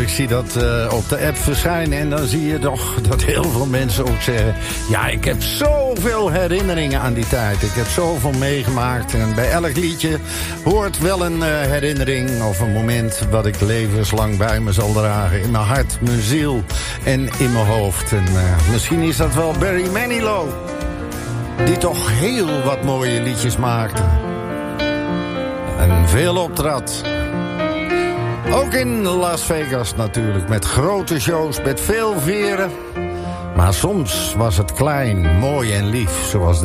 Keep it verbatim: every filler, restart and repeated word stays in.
ik zie dat uh, op de app verschijnen. En dan zie je toch dat heel veel mensen ook zeggen... ja, ik heb zoveel herinneringen aan die tijd. Ik heb zoveel meegemaakt. En bij elk liedje hoort wel een uh, herinnering... of een moment wat ik levenslang bij me zal dragen. In mijn hart, mijn ziel en in mijn hoofd. En uh, misschien is dat wel Barry Manilow... die toch heel wat mooie liedjes maakte. En veel optrad... ook in Las Vegas natuurlijk, met grote shows, met veel veren. Maar soms was het klein, mooi en lief, zoals